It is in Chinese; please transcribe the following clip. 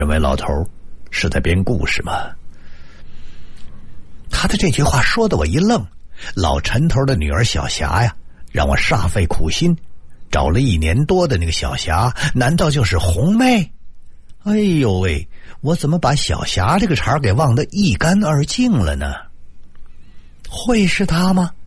认为老头是在编故事吗？他的这句话说得我一愣。老陈头的女儿小霞呀，让我煞费苦心找了1年多的那个小霞，难道就是红妹？哎呦喂，我怎么把小霞这个茬给忘得一干二净了呢？会是她吗？